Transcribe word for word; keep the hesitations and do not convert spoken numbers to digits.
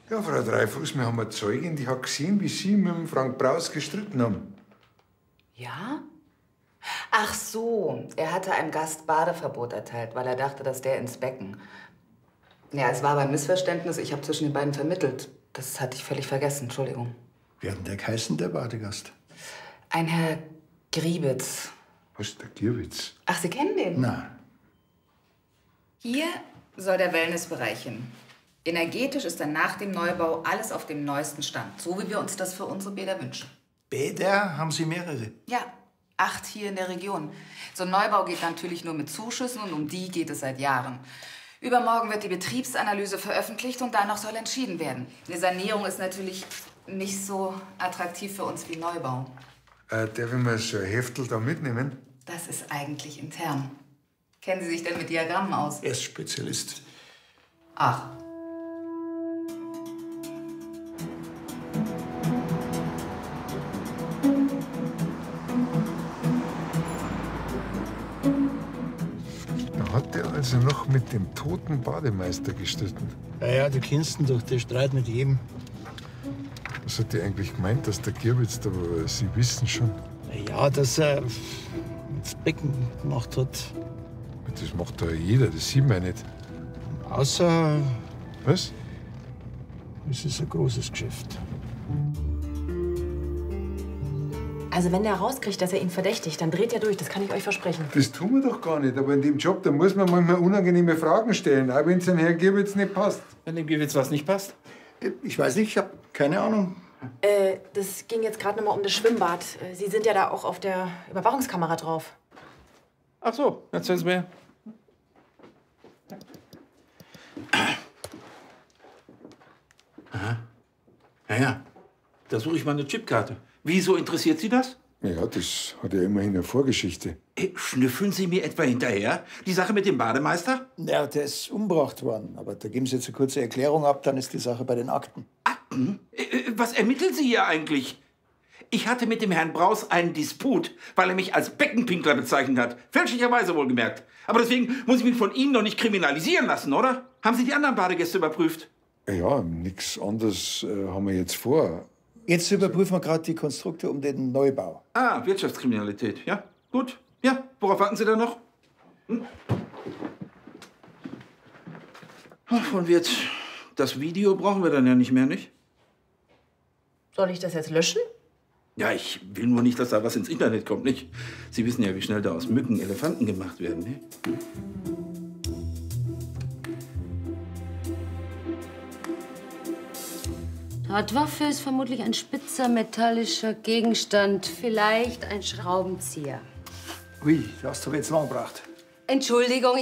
Ja, Frau Dreifuß, wir haben eine Zeugin, die hat gesehen, wie Sie mit dem Frank Braus gestritten haben. Ja? Ach so, er hatte einem Gast Badeverbot erteilt, weil er dachte, dass der ins Becken. Ja, es war aber ein Missverständnis. Ich habe zwischen den beiden vermittelt. Das hatte ich völlig vergessen, Entschuldigung. Wie hat denn der geheißen, der Badegast? Ein Herr Griebitz. Was ist der Gierwitz? Ach, Sie kennen den? Na, Hier soll der Wellnessbereich hin. Energetisch ist dann nach dem Neubau alles auf dem neuesten Stand. So wie wir uns das für unsere Bäder wünschen. Bäder haben Sie mehrere? Ja, acht hier in der Region. So ein Neubau geht natürlich nur mit Zuschüssen und um die geht es seit Jahren. Übermorgen wird die Betriebsanalyse veröffentlicht und danach soll entschieden werden. Eine Sanierung ist natürlich nicht so attraktiv für uns wie Neubau. Äh, darf ich mal so ein Heftel da mitnehmen? Das ist eigentlich intern. Kennen Sie sich denn mit Diagrammen aus? Er ist Spezialist. Ach. Da hat er also noch mit dem toten Bademeister gestritten. Ja, ja, du kennst ihn doch, der Streit mit jedem. Was hat der eigentlich gemeint, dass der Gierwitz da war? Sie wissen schon. Ja, dass er ins Becken gemacht hat. Das macht doch jeder, das sieht man nicht. Außer, Was? es ist ein großes Geschäft. Also wenn der rauskriegt, dass er ihn verdächtigt, dann dreht er durch. Das kann ich euch versprechen. Das tun wir doch gar nicht. Aber in dem Job, da muss man manchmal unangenehme Fragen stellen, auch wenn es dem Herrn Gierwitz nicht passt. Wenn dem Gierwitz was nicht passt? Ich weiß nicht, ich habe keine Ahnung. Äh, das ging jetzt gerade noch mal um das Schwimmbad. Äh, Sie sind ja da auch auf der Überwachungskamera drauf. Ach so, erzählen Sie mir. Aha. Ja, ja. Da suche ich mal eine Chipkarte. Wieso interessiert Sie das? Ja, das hat ja immerhin eine Vorgeschichte. Äh, Schnüffeln Sie mir etwa hinterher? Die Sache mit dem Bademeister? Ja, der ist umgebracht worden. Aber da geben Sie jetzt eine kurze Erklärung ab, dann ist die Sache bei den Akten. Akten? Äh, was ermitteln Sie hier eigentlich? Ich hatte mit dem Herrn Braus einen Disput, weil er mich als Beckenpinkler bezeichnet hat. Fälschlicherweise wohlgemerkt. Aber deswegen muss ich mich von Ihnen noch nicht kriminalisieren lassen, oder? Haben Sie die anderen Badegäste überprüft? Ja, nichts anderes äh, haben wir jetzt vor. Jetzt überprüfen wir gerade die Konstrukte um den Neubau. Ah, Wirtschaftskriminalität. Ja, gut. Ja, worauf warten Sie da noch? Hm? Ach, und jetzt, das Video brauchen wir dann ja nicht mehr, nicht? Soll ich das jetzt löschen? Ja, ich will nur nicht, dass da was ins Internet kommt, nicht? Sie wissen ja, wie schnell da aus Mücken Elefanten gemacht werden, ne? Dort Waffe ist vermutlich ein spitzer metallischer Gegenstand, vielleicht ein Schraubenzieher. Ui, das hast du jetzt lang gebracht. Entschuldigung,